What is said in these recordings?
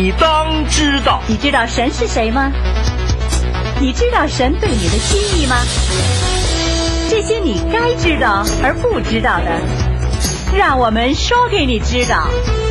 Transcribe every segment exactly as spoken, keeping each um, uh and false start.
你当知道。 你知道神是谁吗？你知道神对你的心意吗？这些你该知道而不知道的，让我们说给你知道。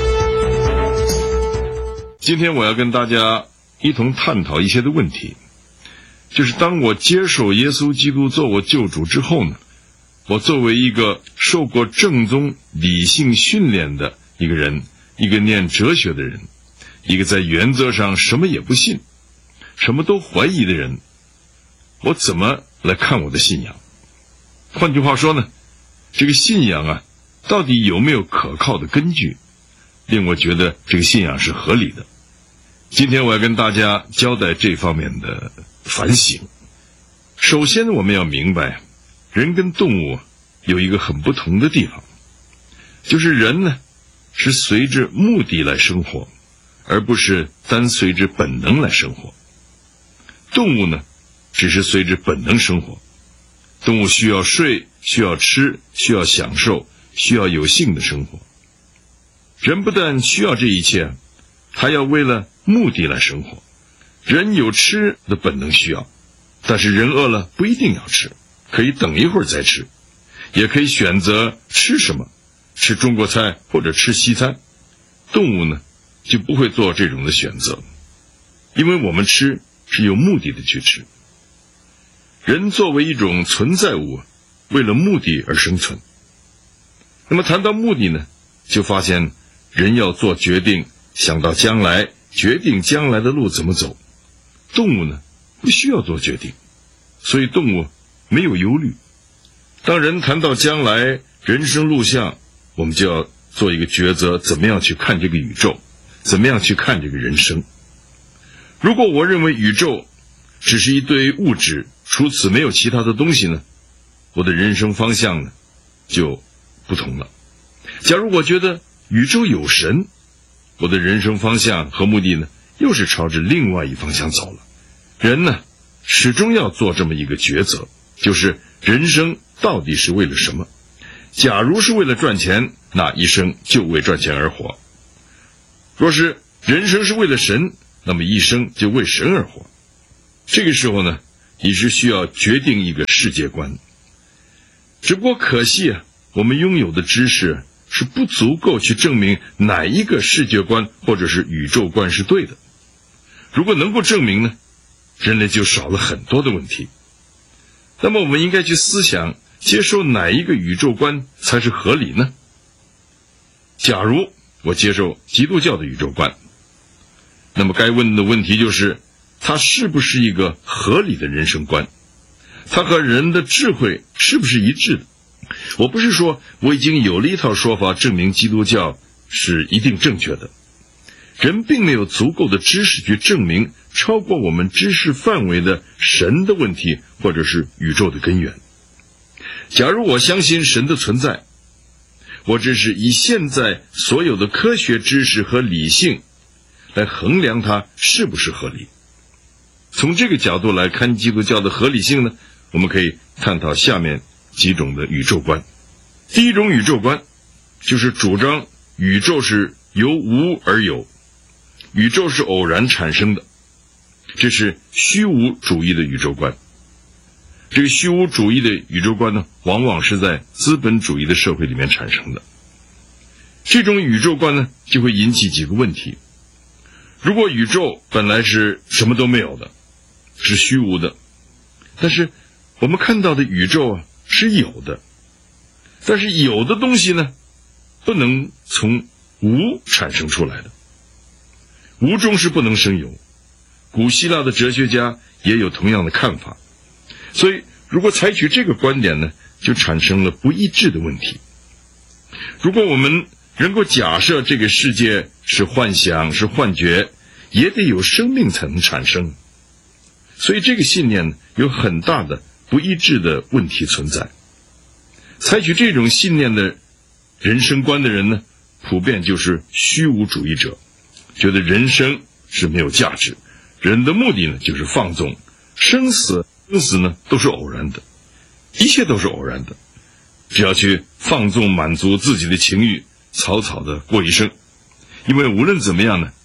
今天我要跟大家一同探讨一些的问题，就是当我接受耶稣基督做我救主之后呢，我作为一个受过正宗理性训练的一个人，一个念哲学的人，一个在原则上什么也不信，什么都怀疑的人，我怎么来看我的信仰？换句话说呢，这个信仰啊，到底有没有可靠的根据，令我觉得这个信仰是合理的。今天我要跟大家交代这方面的反省。首先我们要明白，人跟动物有一个很不同的地方，就是人呢是随着目的来生活，而不是单随着本能来生活。动物呢只是随着本能生活，动物需要睡，需要吃，需要享受，需要有性的生活。人不但需要这一切，还要为了目的来生活。人有吃的本能需要，但是人饿了不一定要吃，可以等一会儿再吃，也可以选择吃什么，吃中国菜或者吃西餐。动物呢就不会做这种的选择，因为我们吃是有目的的去吃。人作为一种存在物，为了目的而生存。那么谈到目的呢，就发现人要做决定，想到将来，决定将来的路怎么走。动物呢不需要做决定，所以动物没有忧虑。当人谈到将来人生路向，我们就要做一个抉择，怎么样去看这个宇宙，怎么样去看这个人生。如果我认为宇宙只是一堆物质，除此没有其他的东西呢，我的人生方向呢就不同了。假如我觉得宇宙有神，我的人生方向和目的呢又是朝着另外一方向走了。人呢始终要做这么一个抉择，就是人生到底是为了什么。假如是为了赚钱，那一生就为赚钱而活。若是人生是为了神，那么一生就为神而活。这个时候呢，你是需要决定一个世界观。只不过可惜啊，我们拥有的知识是不足够去证明哪一个世界观或者是宇宙观是对的。如果能够证明呢，人类就少了很多的问题。那么我们应该去思想，接受哪一个宇宙观才是合理呢？假如我接受基督教的宇宙观，那么该问的问题就是，它是不是一个合理的人生观？它和人的智慧是不是一致的？我不是说我已经有了一套说法证明基督教是一定正确的，人并没有足够的知识去证明超过我们知识范围的神的问题，或者是宇宙的根源。假如我相信神的存在，我只是以现在所有的科学知识和理性来衡量它是不是合理。从这个角度来看基督教的合理性呢，我们可以探讨下面几种的宇宙观。第一种宇宙观就是主张宇宙是由无而有，宇宙是偶然产生的，这是虚无主义的宇宙观。这个虚无主义的宇宙观呢，往往是在资本主义的社会里面产生的。这种宇宙观呢，就会引起几个问题。如果宇宙本来是什么都没有的，是虚无的，但是我们看到的宇宙啊是有的，但是有的东西呢不能从无产生出来的，无中是不能生有。古希腊的哲学家也有同样的看法，所以如果采取这个观点呢，就产生了不一致的问题。如果我们能够假设这个世界是幻想，是幻觉，也得有生命才能产生，所以这个信念有很大的不一致的问题存在。采取这种信念的人生观的人呢，普遍就是虚无主义者，觉得人生是没有价值，人的目的呢就是放纵，生死生死呢都是偶然的，一切都是偶然的，只要去放纵满足自己的情欲，草草的过一生。因为无论怎么样呢，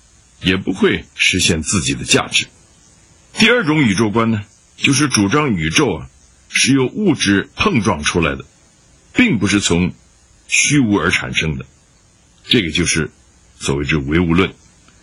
也不会实现自己的价值。第二种宇宙观呢，就是主张宇宙啊是由物质碰撞出来的，并不是从虚无而产生的。这个就是所谓之唯物论。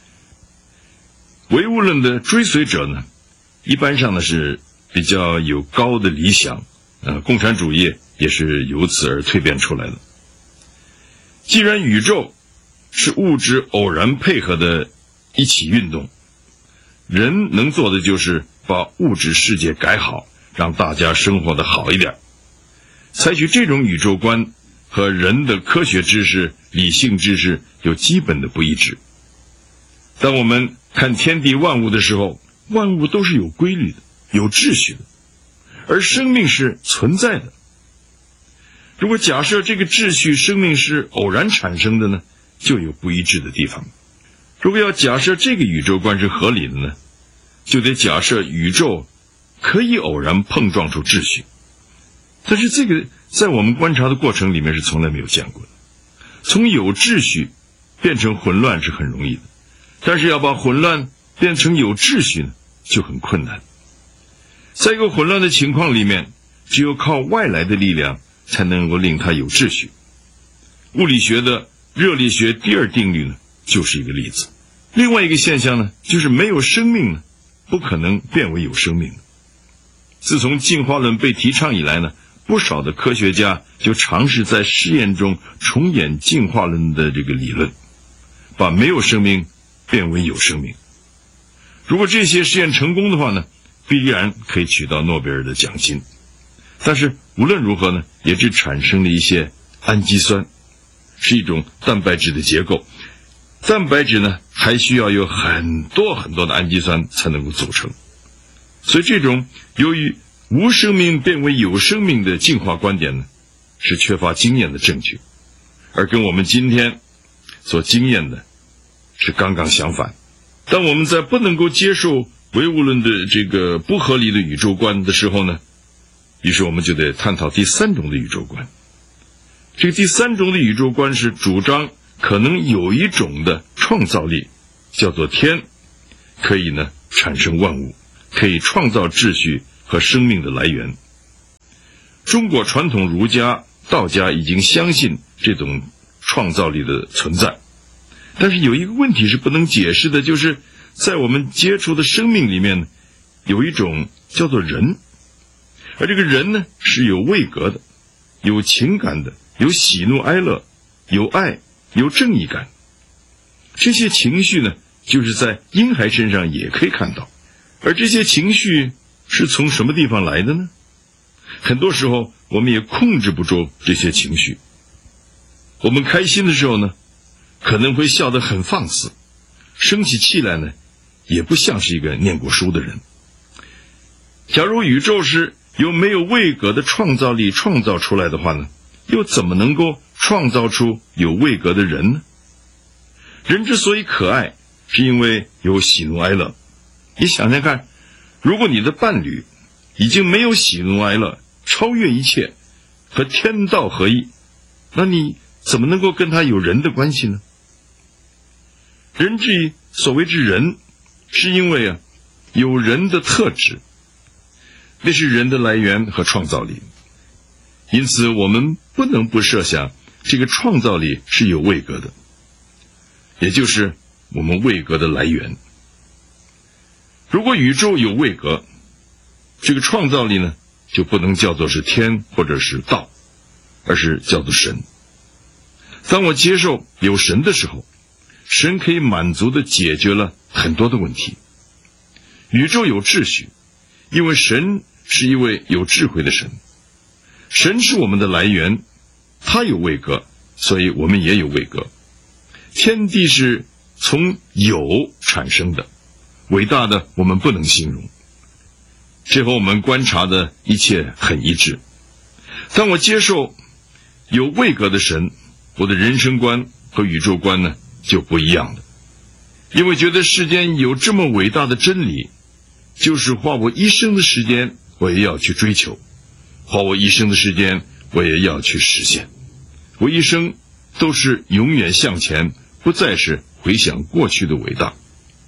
唯物论的追随者呢，一般上呢是比较有高的理想，呃，共产主义也是由此而蜕变出来的。既然宇宙是物质偶然配合的一起运动，人能做的就是把物质世界改好，让大家生活得好一点。采取这种宇宙观和人的科学知识、理性知识有基本的不一致。当我们看天地万物的时候，万物都是有规律的，有秩序的，而生命是存在的。如果假设这个秩序生命是偶然产生的呢，就有不一致的地方。如果要假设这个宇宙观是合理的呢，就得假设宇宙可以偶然碰撞出秩序。但是这个在我们观察的过程里面是从来没有见过的。从有秩序变成混乱是很容易的，但是要把混乱变成有秩序呢，就很困难。在一个混乱的情况里面，只有靠外来的力量才能够令它有秩序。物理学的热力学第二定律呢，就是一个例子。另外一个现象呢，就是没有生命呢，不可能变为有生命。自从进化论被提倡以来呢，不少的科学家就尝试在试验中重演进化论的这个理论，把没有生命变为有生命。如果这些实验成功的话呢，必然可以取到诺贝尔的奖金。但是无论如何呢，也只产生了一些氨基酸，是一种蛋白质的结构。蛋白质呢，还需要有很多很多的氨基酸才能够组成。所以这种由于无生命变为有生命的进化观点呢，是缺乏经验的证据，而跟我们今天所经验的是刚刚相反。当我们在不能够接受唯物论的这个不合理的宇宙观的时候呢，于是我们就得探讨第三种的宇宙观。这个第三种的宇宙观是主张可能有一种的创造力，叫做天，可以呢产生万物，可以创造秩序和生命的来源。中国传统儒家、道家已经相信这种创造力的存在，但是有一个问题是不能解释的，就是在我们接触的生命里面有一种叫做人，而这个人呢是有位格的，有情感的，有喜怒哀乐，有爱，有正义感。这些情绪呢，就是在婴孩身上也可以看到。而这些情绪是从什么地方来的呢？很多时候我们也控制不住这些情绪。我们开心的时候呢，可能会笑得很放肆，生起气来呢，也不像是一个念过书的人。假如宇宙是由没有位格的创造力创造出来的话呢，又怎么能够创造出有位格的人呢？人之所以可爱，是因为有喜怒哀乐。你想想看，如果你的伴侣已经没有喜怒哀乐，超越一切，和天道合一，那你怎么能够跟他有人的关系呢？人之所谓之人，是因为啊有人的特质，那是人的来源和创造力。因此我们不能不设想这个创造力是有位格的，也就是我们位格的来源。如果宇宙有位格，这个创造力呢就不能叫做是天或者是道，而是叫做神。当我接受有神的时候，神可以满足地解决了很多的问题。宇宙有秩序，因为神是一位有智慧的神。神是我们的来源，他有位格，所以我们也有位格。天地是从有产生的，伟大的我们不能形容。这和我们观察的一切很一致。当我接受有位格的神，我的人生观和宇宙观呢就不一样了。因为觉得世间有这么伟大的真理，就是花我一生的时间我也要去追求，花我一生的时间我也要去实现。我一生都是永远向前，不再是回想过去的伟大。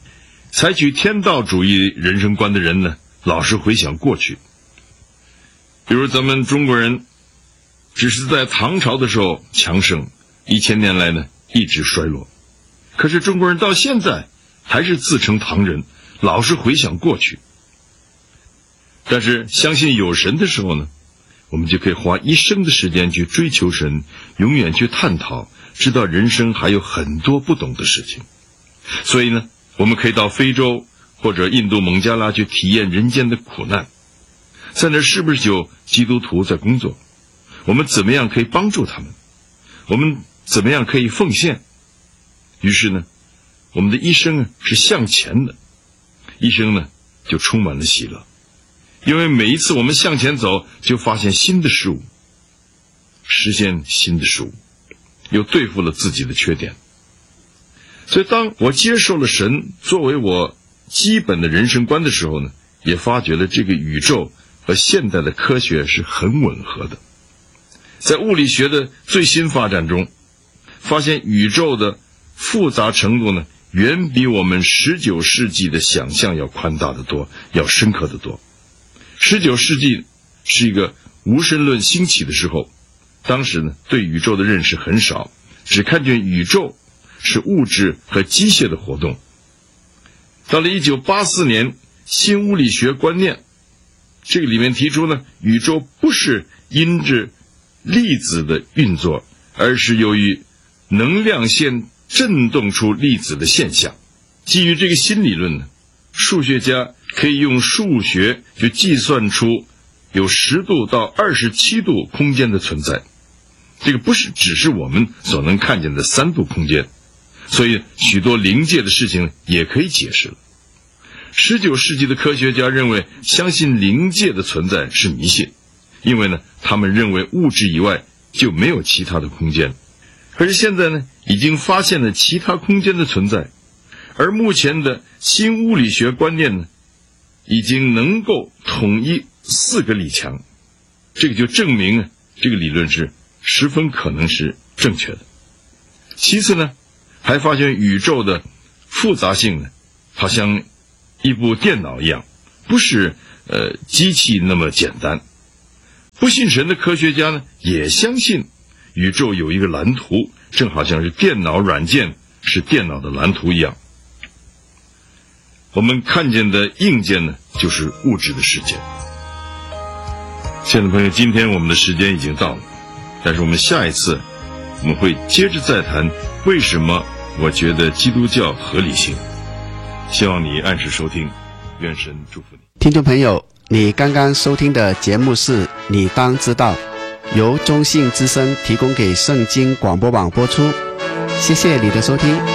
采取天道主义人生观的人呢，老是回想过去。比如咱们中国人只是在唐朝的时候强盛，一千年来呢一直衰落。可是中国人到现在还是自称唐人，老是回想过去。但是相信有神的时候呢，我们就可以花一生的时间去追求神，永远去探讨，知道人生还有很多不懂的事情。所以呢，我们可以到非洲或者印度孟加拉去体验人间的苦难，在那是不是有基督徒在工作？我们怎么样可以帮助他们？我们怎么样可以奉献？于是呢，我们的一生啊是向前的，一生呢就充满了喜乐。因为每一次我们向前走，就发现新的事物，实现新的事物，又对付了自己的缺点。所以当我接受了神作为我基本的人生观的时候呢，也发觉了这个宇宙和现代的科学是很吻合的。在物理学的最新发展中，发现宇宙的复杂程度呢，远比我们十九世纪的想象要宽大得多，要深刻得多。十九世纪是一个无神论兴起的时候，当时呢对宇宙的认识很少，只看见宇宙是物质和机械的活动。到了一九八四年，新物理学观念这个里面提出呢，宇宙不是因着粒子的运作，而是由于能量线振动出粒子的现象。基于这个新理论呢，数学家可以用数学去计算出有十度到二十七度空间的存在。这个不是只是我们所能看见的三度空间，所以许多灵界的事情也可以解释了。十九世纪的科学家认为，相信灵界的存在是迷信，因为呢，他们认为物质以外就没有其他的空间。可是现在呢，已经发现了其他空间的存在，而目前的新物理学观念呢，已经能够统一四个力强，这个就证明啊，这个理论是十分可能是正确的。其次呢，还发现宇宙的复杂性呢，好像一部电脑一样，不是呃机器那么简单。不信神的科学家呢，也相信宇宙有一个蓝图，正好像是电脑软件是电脑的蓝图一样。我们看见的硬件呢，就是物质的世界。亲爱的朋友，今天我们的时间已经到了，但是我们下一次我们会接着再谈为什么我觉得基督教合理性。希望你按时收听，愿神祝福你。 听众朋友，你刚刚收听的节目是你当知道，由中信之声提供给圣经广播网播出。谢谢你的收听。